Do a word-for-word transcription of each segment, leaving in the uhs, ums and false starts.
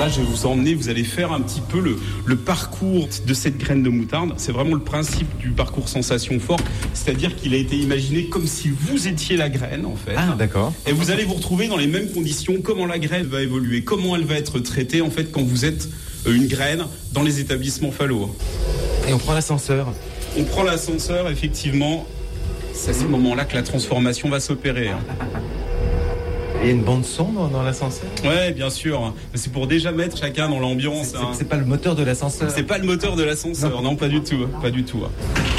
là, je vais vous emmener, vous allez faire un petit peu le, le parcours de cette graine de moutarde. C'est vraiment le principe du parcours sensation forte, c'est-à-dire qu'il a été imaginé comme si vous étiez la graine, en fait. Ah, d'accord. Et vous allez vous retrouver dans les mêmes conditions, comment la graine va évoluer, comment elle va être traitée, en fait, quand vous êtes une graine dans les établissements Fallo. Et on prend l'ascenseur. On prend l'ascenseur, effectivement. C'est à ce moment-là que la transformation va s'opérer. Il y a une bande son dans, dans l'ascenseur ? Ouais, bien sûr. C'est pour déjà mettre chacun dans l'ambiance. C'est, hein. c'est, c'est pas le moteur de l'ascenseur ? C'est pas le moteur de l'ascenseur, non, non pas du tout, pas du tout.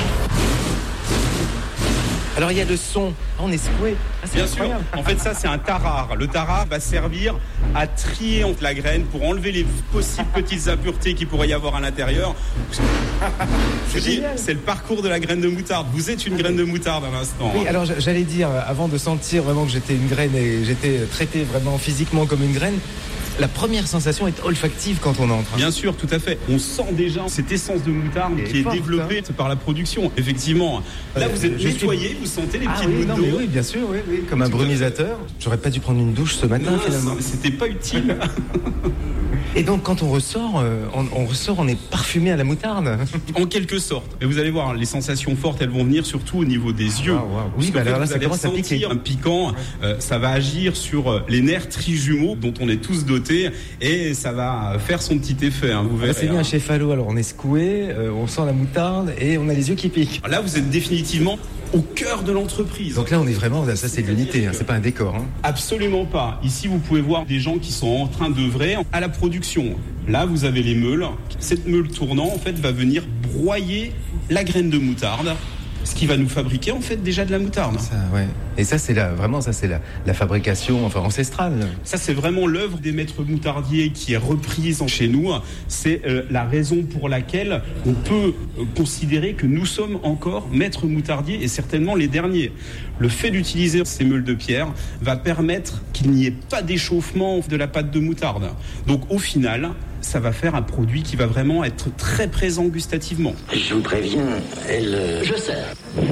Alors il y a le son, ah, on est secoué. Ah, c'est Bien incroyable. sûr. En fait, ça c'est un tarare. Le tarare va servir à trier entre la graine pour enlever les possibles petites impuretés qu'il pourrait y avoir à l'intérieur. Je dis, c'est le parcours de la graine de moutarde. Vous êtes une graine de moutarde à l'instant. Oui, alors j'allais dire, avant de sentir vraiment que j'étais une graine et j'étais traité vraiment physiquement comme une graine, la première sensation est olfactive quand on entre. Bien sûr, tout à fait. On sent déjà cette essence de moutarde et qui est forte, développée hein. par la production. Effectivement. Là, euh, vous êtes nettoyé, suis... vous sentez les ah, petites oui, gouttes non, d'eau. Mais oui, bien sûr, oui, oui. Comme un brumisateur. J'aurais pas dû prendre une douche ce matin, non, finalement. Ça, c'était pas utile. Et donc, quand on ressort, euh, on, on ressort, on est parfumé à la moutarde. En quelque sorte. Et vous allez voir, les sensations fortes, elles vont venir surtout au niveau des yeux. Wow, wow. Oui, bah alors là, ça commence à piquer. Un piquant, euh, ça va agir sur les nerfs trijumeaux dont on est tous dotés et ça va faire son petit effet. Hein, vous verrez. Ah, c'est bien chez Fallo. Alors, on est secoué, euh, on sent la moutarde et on a les yeux qui piquent. Là, vous êtes définitivement au cœur de l'entreprise. Donc là, on est vraiment, ça c'est de l'unité, hein, c'est pas un décor. Hein. Absolument pas. Ici, vous pouvez voir des gens qui sont en train d'œuvrer à la production. Là, vous avez les meules. Cette meule tournant, en fait, va venir broyer la graine de moutarde, ce qui va nous fabriquer, en fait, déjà de la moutarde. Ça, ouais. Et ça, c'est la, vraiment, ça, c'est la, la fabrication, enfin, ancestrale. Ça, c'est vraiment l'œuvre des maîtres moutardiers qui est reprise chez nous. C'est euh, la raison pour laquelle on peut euh, considérer que nous sommes encore maîtres moutardiers et certainement les derniers. Le fait d'utiliser ces meules de pierre va permettre qu'il n'y ait pas d'échauffement de la pâte de moutarde. Donc, au final, ça va faire un produit qui va vraiment être très présent gustativement. Je vous préviens, elle... Euh, je sers.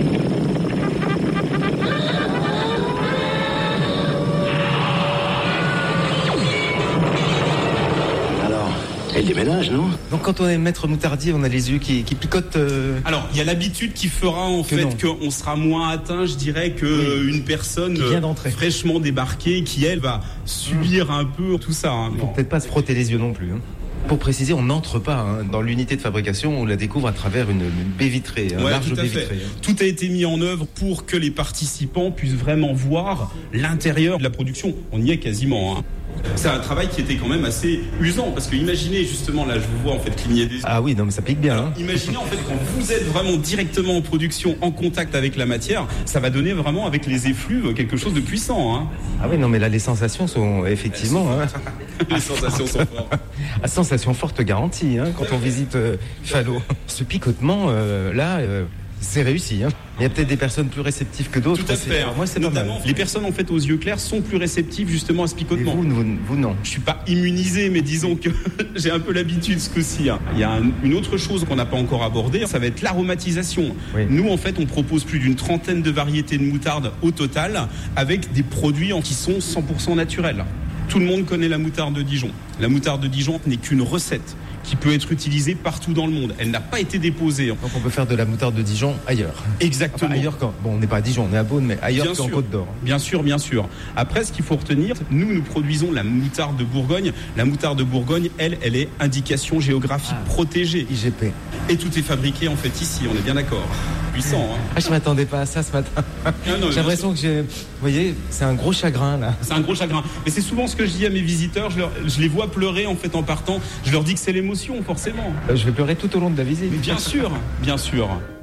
Elle déménage, non ? Donc quand on est maître moutardier, on a les yeux qui, qui picotent. Euh... Alors, il y a l'habitude qui fera en que fait qu'on sera moins atteint, je dirais, que oui. une personne fraîchement débarquée qui, elle, va subir un peu tout ça. Hein. Il faut peut-être pas se frotter les yeux non plus. Hein. Pour préciser, on n'entre pas hein, dans l'unité de fabrication, on la découvre à travers une, une baie vitrée, un ouais, large tout baie vitrée. Hein. Tout a été mis en œuvre pour que les participants puissent vraiment voir l'intérieur de la production. On y est quasiment. Hein. C'est un travail qui était quand même assez usant parce que imaginez justement, là je vous vois en fait cligner des yeux. Ah oui, non mais ça pique bien. Hein. Imaginez en fait quand vous êtes vraiment directement en production, en contact avec la matière, ça va donner vraiment avec les effluves quelque chose de puissant. Hein. Ah oui, non mais là les sensations sont effectivement... Sont... Hein. les sensations sont fortes. À sensation forte garantie hein, quand on visite euh, Fallo. Ce picotement euh, là... Euh... C'est réussi, hein. Il y a peut-être des personnes plus réceptives que d'autres. Tout à fait. Alors moi, c'est Notamment, pas mal. Les personnes en fait aux yeux clairs sont plus réceptives justement à ce picotement. Et vous, vous, vous non. Je suis pas immunisé, mais disons que j'ai un peu l'habitude ce coup-ci. Hein. Il y a un, une autre chose qu'on n'a pas encore abordée, ça va être l'aromatisation. Oui. Nous, en fait, on propose plus d'une trentaine de variétés de moutarde au total, avec des produits qui sont cent pour cent naturels. Tout le monde connaît la moutarde de Dijon. La moutarde de Dijon n'est qu'une recette qui peut être utilisée partout dans le monde. Elle n'a pas été déposée. Donc on peut faire de la moutarde de Dijon ailleurs. Exactement. Enfin, ailleurs quand... Bon, on n'est pas à Dijon, on est à Beaune, mais ailleurs bien qu'en sûr, Côte d'Or. Bien sûr, bien sûr. Après, ce qu'il faut retenir, nous, nous produisons la moutarde de Bourgogne. La moutarde de Bourgogne, elle, elle est indication géographique ah, protégée. I G P. Et tout est fabriqué, en fait, ici. On est bien d'accord. Puissant, hein. Ah, je m'attendais pas à ça ce matin. Non, non, j'ai l'impression que j'ai... Vous voyez, c'est un gros chagrin, là. C'est un gros chagrin. Mais c'est souvent ce que je dis à mes visiteurs. Je, leur... je les vois pleurer, en fait, en partant. Je leur dis que c'est l'émotion, forcément. Je vais pleurer tout au long de la visite. Mais bien sûr, bien sûr.